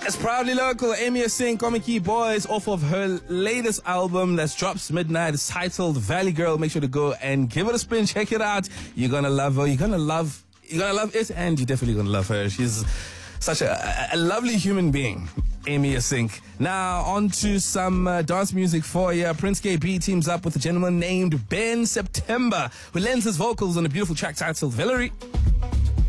Yes, proudly local, Amy Asing, Komiki Boys, off of her latest album that's drops midnight. It's titled Valley Girl. Make sure to go and give it a spin. Check it out. You're gonna love her. You're gonna love it, and you're definitely gonna love her. She's such a lovely human being, Amy Asing. Now, on to some dance music for you. Prince KB teams up with a gentleman named Ben September, who lends his vocals on a beautiful track titled Valerie.